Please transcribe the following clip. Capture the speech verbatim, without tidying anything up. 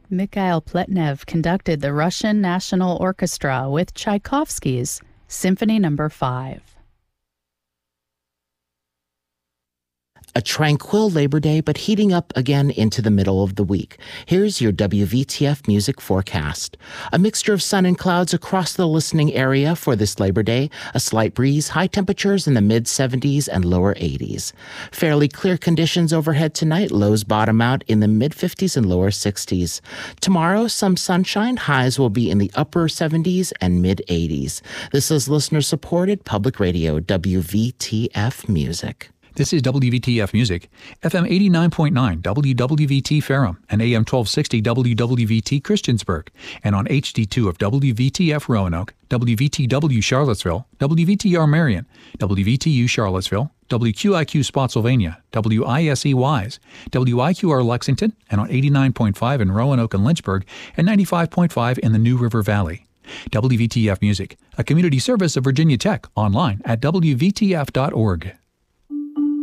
Mikhail Pletnev conducted the Russian National Orchestra with Tchaikovsky's Symphony Number five. A tranquil Labor Day, but heating up again into the middle of the week. Here's your W V T F music forecast. A mixture of sun and clouds across the listening area for this Labor Day. A slight breeze, high temperatures in the mid seventies and lower eighties. Fairly clear conditions overhead tonight. Lows bottom out in the mid fifties and lower sixties. Tomorrow, some sunshine. Highs will be in the upper seventies and mid eighties. This is listener-supported public radio, W V T F Music. This is W V T F Music, F M eighty-nine point nine W W V T Ferrum and A M twelve sixty W W V T Christiansburg, and on H D two of W V T F Roanoke, W V T W Charlottesville, W V T R Marion, W V T U Charlottesville, W Q I Q Spotsylvania, W I S E Wise, W I Q R Lexington, and on eighty-nine point five in Roanoke and Lynchburg, and ninety-five point five in the New River Valley. W V T F Music, a community service of Virginia Tech, online at W V T F dot org.